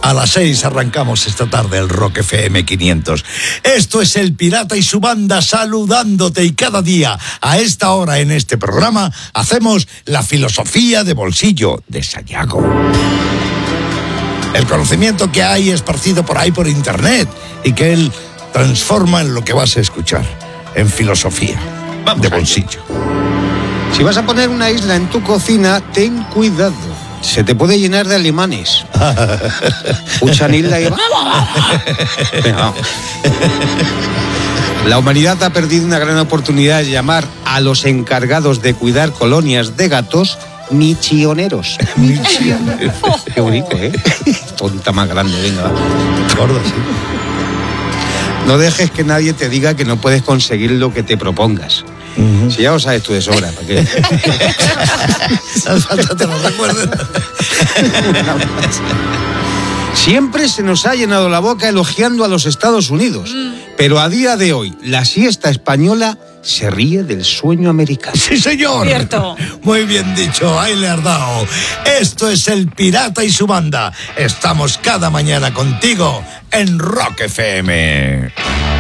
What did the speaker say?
A las 6 arrancamos esta tarde el Rock FM 500. Esto es El Pirata y su banda saludándote, y cada día a esta hora en este programa hacemos la filosofía de bolsillo de Sayago. El conocimiento que hay esparcido por ahí por internet y que él transforma en lo que vas a escuchar, en filosofía de bolsillo. Si vas a poner una isla en tu cocina, ten cuidado. Se te puede llenar de alemanes. Escuchan isla y... Venga, vamos. La humanidad ha perdido una gran oportunidad de llamar a los encargados de cuidar colonias de gatos michioneros. Michioneros. Qué bonito, ¿eh? Tonta más grande, venga. Gordo, sí. No dejes que nadie te diga que no puedes conseguir lo que te propongas. Uh-huh. Si ya lo sabes tú de sobra, ¿para qué? Te lo recuerdo. Siempre se nos ha llenado la boca elogiando a los Estados Unidos, pero a día de hoy la siesta española se ríe del sueño americano. ¡Sí, señor! Cierto. Muy bien dicho, ahí le has dado. Esto es El Pirata y su banda. Estamos cada mañana contigo en Rock FM.